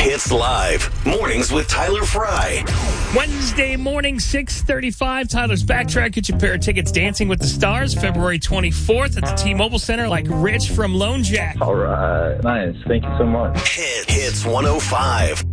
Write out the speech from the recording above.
Hits Live. Mornings with Tyler Fry. Wednesday morning, 6:35. Tyler's Backtrack. Get your pair of tickets. Dancing with the Stars, February 24th at the T-Mobile Center, like Rich from Lone Jack. All right. Nice. Thank you so much. Hits 105.